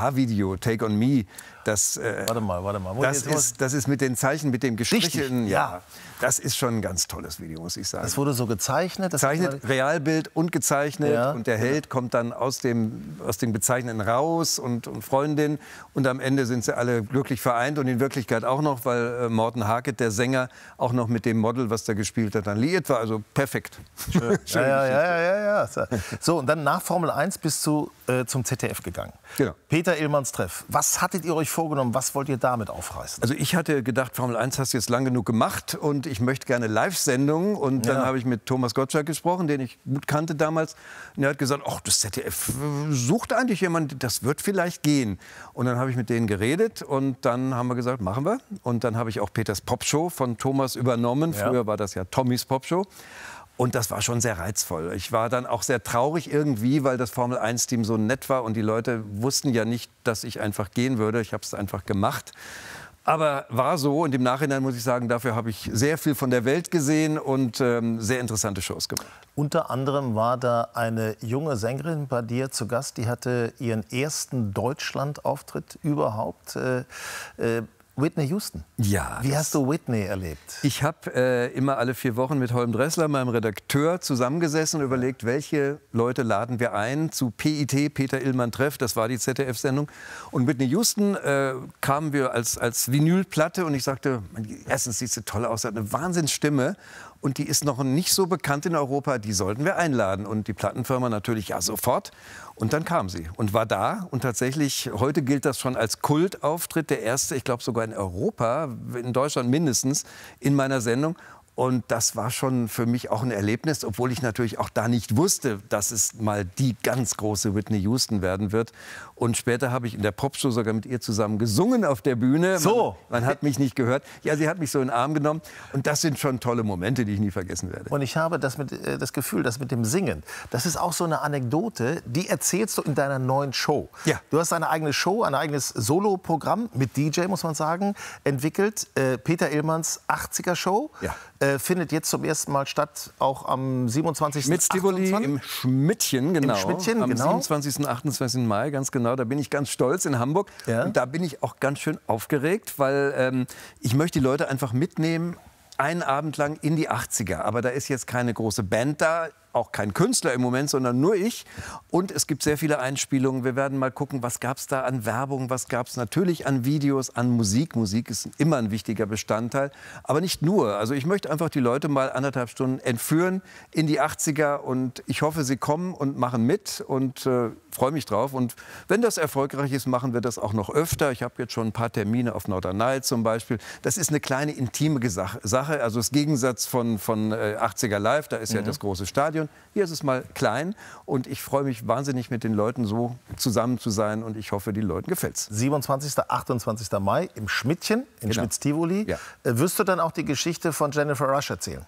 Aha-Video, Take on Me, das, warte mal. Das ist mit den Zeichen, mit dem Gestrichelten. Ja. Das ist schon ein ganz tolles Video, muss ich sagen. Das wurde so gezeichnet? Gezeichnet, Realbild und gezeichnet. Ja. Und der Held kommt dann aus dem Bezeichneten raus und Freundin. Und am Ende sind sie alle glücklich vereint und in Wirklichkeit auch noch, weil Morten Harket, der Sänger, auch noch mit dem Model, was da gespielt hat, dann liiert war. Also perfekt. Schön. Ja. So, und dann nach Formel 1 bist du zum ZDF gegangen. Genau. Peter Illmanns Treff. Was hattet ihr euch vorgenommen? Was wollt ihr damit aufreißen? Also ich hatte gedacht, Formel 1 hast du jetzt lang genug gemacht und ich möchte gerne Live-Sendungen. Und dann habe ich mit Thomas Gottschalk gesprochen, den ich gut kannte damals. Und er hat gesagt, ach, das ZDF sucht eigentlich jemanden, das wird vielleicht gehen. Und dann habe ich mit denen geredet und dann haben wir gesagt, machen wir. Und dann habe ich auch Peters Popshow von Thomas übernommen. Früher war das ja Tommys Popshow. Und das war schon sehr reizvoll. Ich war dann auch sehr traurig irgendwie, weil das Formel-1-Team so nett war und die Leute wussten ja nicht, dass ich einfach gehen würde. Ich habe es einfach gemacht. Aber war so und im Nachhinein muss ich sagen, dafür habe ich sehr viel von der Welt gesehen und sehr interessante Shows gemacht. Unter anderem war da eine junge Sängerin bei dir zu Gast, die hatte ihren ersten Deutschland-Auftritt überhaupt. Whitney Houston. Ja. Wie hast du Whitney erlebt? Ich habe immer alle 4 Wochen mit Holm Dressler, meinem Redakteur, zusammengesessen und überlegt, welche Leute laden wir ein zu PIT, Peter Illmann Treff, das war die ZDF-Sendung. Und Whitney Houston kamen wir als Vinylplatte und ich sagte, erstens sieht sie toll aus, hat eine Wahnsinnsstimme. Und die ist noch nicht so bekannt in Europa, die sollten wir einladen. Und die Plattenfirma natürlich, ja, sofort. Und dann kam sie und war da. Und tatsächlich, heute gilt das schon als Kultauftritt, der erste, ich glaube sogar in Europa, in Deutschland mindestens, in meiner Sendung. Und das war schon für mich auch ein Erlebnis, obwohl ich natürlich auch da nicht wusste, dass es mal die ganz große Whitney Houston werden wird. Und später habe ich in der Popshow sogar mit ihr zusammen gesungen auf der Bühne. So. Man hat mich nicht gehört. Ja, sie hat mich so in den Arm genommen. Und das sind schon tolle Momente, die ich nie vergessen werde. Und ich habe das Gefühl, dass mit dem Singen, das ist auch so eine Anekdote, die erzählst du in deiner neuen Show. Ja. Du hast eine eigene Show, ein eigenes Solo-Programm mit DJ, muss man sagen, entwickelt. Peter Illmanns 80er-Show. Ja. Findet jetzt zum ersten Mal statt, auch am 27. Mit Stivoli im Schmidtchen, genau. Im Schmidtchen, am genau. 27. und 28. Mai, ganz genau. Da bin ich ganz stolz in Hamburg. Ja. Und da bin ich auch ganz schön aufgeregt, weil ich möchte die Leute einfach mitnehmen, einen Abend lang in die 80er. Aber da ist jetzt keine große Band da. Auch kein Künstler im Moment, sondern nur ich. Und es gibt sehr viele Einspielungen. Wir werden mal gucken, was gab es da an Werbung, was gab es natürlich an Videos, an Musik. Musik ist immer ein wichtiger Bestandteil, aber nicht nur. Also ich möchte einfach die Leute mal 1,5 Stunden entführen in die 80er. Und ich hoffe, sie kommen und machen mit und freue mich drauf. Und wenn das erfolgreich ist, machen wir das auch noch öfter. Ich habe jetzt schon ein paar Termine auf Norderney zum Beispiel. Das ist eine kleine, intime Sache. Also das Gegensatz von 80er Live, da ist ja das große Stadion. Hier ist es mal klein und ich freue mich wahnsinnig, mit den Leuten so zusammen zu sein und ich hoffe, den Leuten gefällt's. 27. 28. Mai im Schmidtchen, in Schmitz-Tivoli. Ja. Wirst du dann auch die Geschichte von Jennifer Rush erzählen?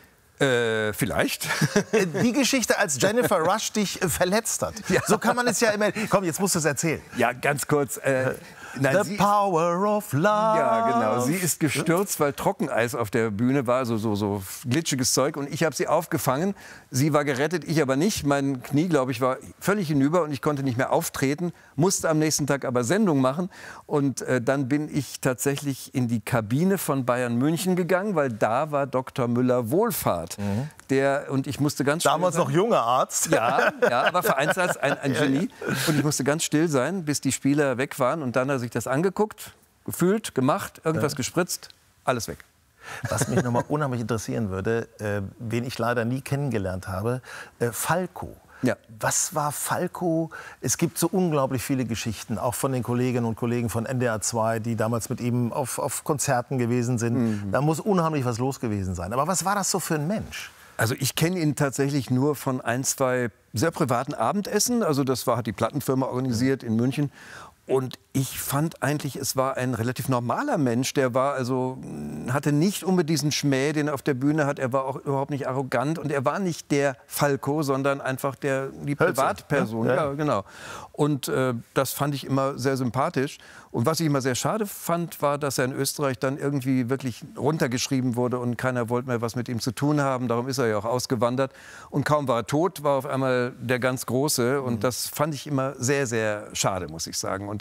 Vielleicht. Die Geschichte, als Jennifer Rush dich verletzt hat. Ja. So kann man es ja immer... Komm, jetzt musst du es erzählen. Ja, ganz kurz. The power of love. Ja, genau. Sie ist gestürzt, weil Trockeneis auf der Bühne war, so glitschiges Zeug. Und ich habe sie aufgefangen. Sie war gerettet, ich aber nicht. Mein Knie, glaube ich, war völlig hinüber und ich konnte nicht mehr auftreten. Musste am nächsten Tag aber Sendung machen. Und dann bin ich tatsächlich in die Kabine von Bayern München gegangen, weil da war Dr. Müller-Wohlfahrt. Und ich musste ganz damals noch junger Arzt. Ja, aber Vereinsarzt, ein Genie. Und ich musste ganz still sein, bis die Spieler weg waren. Und dann hat er sich das angeguckt, gefühlt, gemacht, irgendwas gespritzt, alles weg. Was mich nochmal unheimlich interessieren würde, wen ich leider nie kennengelernt habe, Falco. Ja. Was war Falco? Es gibt so unglaublich viele Geschichten, auch von den Kolleginnen und Kollegen von NDR 2, die damals mit ihm auf Konzerten gewesen sind. Da muss unheimlich was los gewesen sein. Aber was war das so für ein Mensch? Also ich kenne ihn tatsächlich nur von 1, 2 sehr privaten Abendessen. Also das hat die Plattenfirma organisiert in München. Und ich fand eigentlich, es war ein relativ normaler Mensch. Der war hatte nicht unbedingt diesen Schmäh, den er auf der Bühne hat. Er war auch überhaupt nicht arrogant. Und er war nicht der Falco, sondern einfach die Privatperson. Ja, genau. Und das fand ich immer sehr sympathisch. Und was ich immer sehr schade fand, war, dass er in Österreich dann irgendwie wirklich runtergeschrieben wurde und keiner wollte mehr was mit ihm zu tun haben. Darum ist er ja auch ausgewandert. Und kaum war er tot, war auf einmal der ganz Große. Und das fand ich immer sehr, sehr schade, muss ich sagen. Und